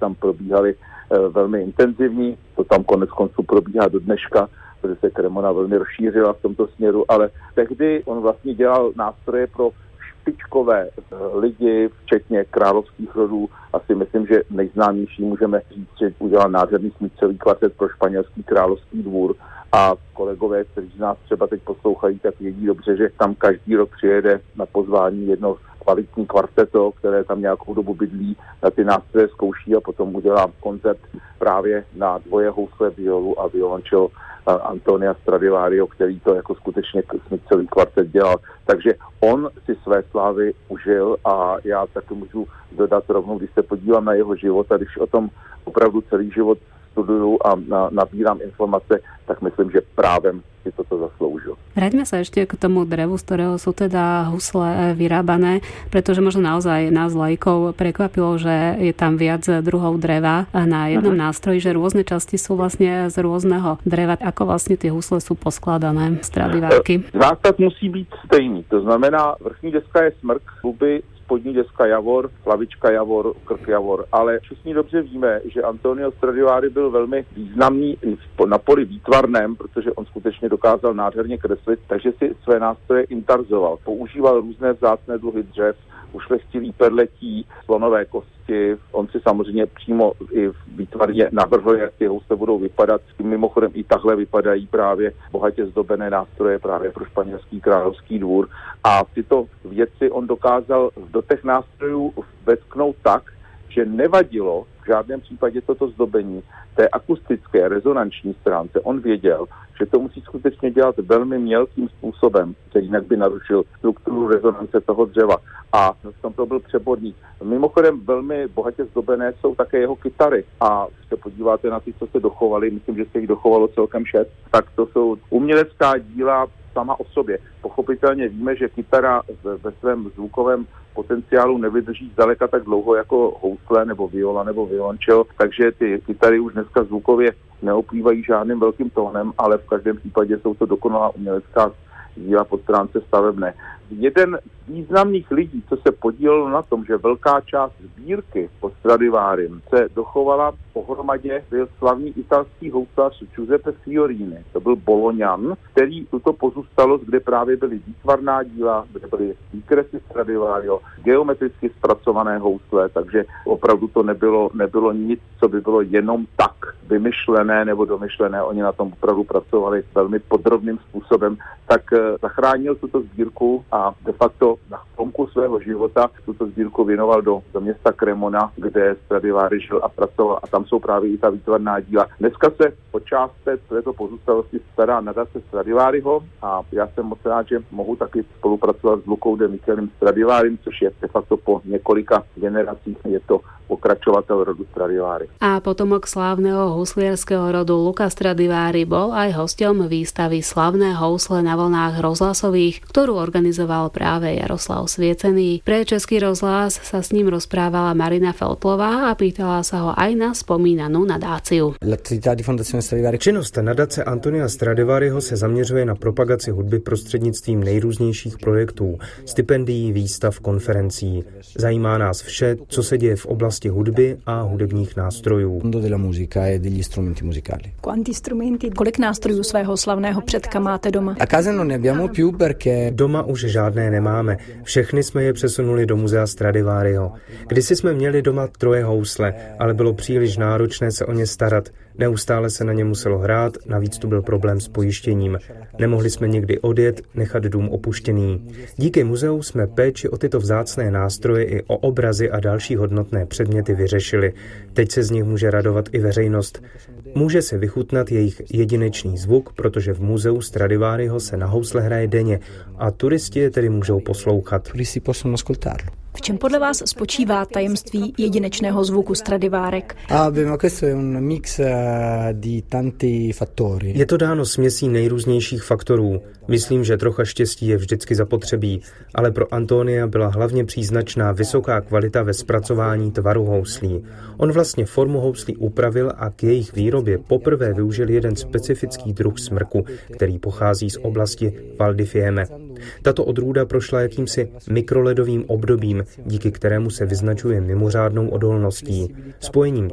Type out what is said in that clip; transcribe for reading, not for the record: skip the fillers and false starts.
tam probíhaly velmi intenzivní. To tam konec konců probíhá do dneška, protože se Cremona velmi rozšířila v tomto směru, ale tehdy on vlastně dělal nástroje pro špičkové lidi, včetně královských rodů. Asi myslím, že nejznámější můžeme říct, že udělal nádherný smyčcový kvartet pro španělský královský dvůr. A kolegové, kteří nás třeba teď poslouchají, tak vědí dobře, že tam každý rok přijede na pozvání jedno kvalitní kvarteto, které tam nějakou dobu bydlí, na ty nástroje zkouší a potom udělá koncert právě na dvoje housle, violu a violončelo Antonia Stradivario, který to jako skutečně smyčcový kvartet dělal. Takže on si své slávy užil a já taky můžu dodat rovnou, když se podívám na jeho život a když o tom opravdu celý život studuju a nabírám informace, tak myslím, že právem si toto zasloužil. Vráťme sa ešte k tomu drevu, z ktorého sú teda husle vyrábané, pretože možno naozaj nás laikov prekvapilo, že je tam viac druhov dreva na jednom nástroji, že rôzne časti sú vlastne z rôzneho dreva. Ako vlastne tie husle sú poskladané, Stradivárky? Základ musí být stejný, to znamená vrchní deska je smrk, kluby, spodní deska javor, hlavička javor, krk javor. Ale všichni dobře víme, že Antonio Stradivari byl velmi významný na poli výtvarném, protože on skutečně dokázal nádherně kreslit, takže si své nástroje intarzoval. Používal různé vzácné druhy dřev, ušlechtilý perletí, slonové kosti. On si samozřejmě přímo i výtvarně navrhl, jak ty housle budou vypadat. Mimochodem i takhle vypadají právě bohatě zdobené nástroje právě pro španělský královský dvůr. A tyto věci on dokázal do těch nástrojů vetknout tak, že nevadilo v žádném případě toto zdobení té akustické rezonanční stránce. On věděl, že to musí skutečně dělat velmi mělkým způsobem, který jinak by narušil strukturu rezonance toho dřeva. A v tom to byl přeborník. Mimochodem velmi bohatě zdobené jsou také jeho kytary. A když se podíváte na ty, co se dochovaly, myslím, že se jich dochovalo celkem 6, tak to jsou umělecká díla sama o sobě. Pochopitelně víme, že kytara ve svém zvukovém potenciálu nevydrží zdaleka tak dlouho jako housle nebo viola nebo violončelo, takže ty kytary už dneska zvukově neoplývají žádným velkým tónem, ale v každém případě jsou to dokonalá umělecká díla po stránce stavebné. Jeden z významných lidí, co se podílel na tom, že velká část sbírky po Stradivarim se dochovala pohromadě, byl slavný italský houslář Giuseppe Fiorini. To byl Bologňan, který tuto pozůstalost, kde právě byly výtvarná díla, kde byly výkresy Stradivario, geometricky zpracované housle, takže opravdu to nebylo nic, co by bylo jenom tak vymyšlené nebo domyšlené. Oni na tom opravdu pracovali velmi podrobným způsobem, tak zachránil tuto sbírku a de facto na konku svého života tuto sbírku věnoval do města Cremona, kde Stradivari žil a pracoval a tam jsou právě i ta výtvarná díla. Dneska se po část této pozůstalosti stará nadace Stradivariho a já jsem moc rád, že mohu taky spolupracovat s Lucou de Michelem Stradivarim, což je de facto po několika generacích je to pokračovateľ rodu Stradivari. A potomok slávneho huslierského rodu Luca Stradivari bol aj hosťom výstavy Slavné housle na vlnách rozhlasových, ktorú organizoval práve Jaroslav Sviecený. Pre Český rozhlas sa s ním rozprávala Marina Feltlová a pýtala sa ho aj na spomínanú nadáciu. Činnost nadace Antonia Stradivariho se zaměřuje na propagaci hudby prostřednictvím nejrůznějších projektů, stipendií, výstav, konferencí. Zajímá nás vše, co se děje v oblasti hudby a hudebních nástrojů. Kolik nástrojů svého slavného předka máte doma? Doma už žádné nemáme. Všechny jsme je přesunuli do muzea Stradivariho. Kdysi jsme měli doma 3 housle, ale bylo příliš náročné se o ně starat. Neustále se na ně muselo hrát, navíc tu byl problém s pojištěním. Nemohli jsme někdy odjet, nechat dům opuštěný. Díky muzeu jsme péči o tyto vzácné nástroje i o obrazy a další hodnotné předměty vyřešili. Teď se z nich může radovat i veřejnost. Může se vychutnat jejich jedinečný zvuk, protože v muzeu Stradivariho se na housle hraje denně a turisti je tedy můžou poslouchat. V čem podle vás spočívá tajemství jedinečného zvuku Stradivárek? Je to dáno směsí nejrůznějších faktorů. Myslím, že trocha štěstí je vždycky zapotřebí, ale pro Antonia byla hlavně příznačná vysoká kvalita ve zpracování tvaru houslí. On vlastně formu houslí upravil a k jejich výrobě poprvé využil jeden specifický druh smrku, který pochází z oblasti Val di Fiemme. Tato odrůda prošla jakýmsi mikroledovým obdobím, díky kterému se vyznačuje mimořádnou odolností. Spojením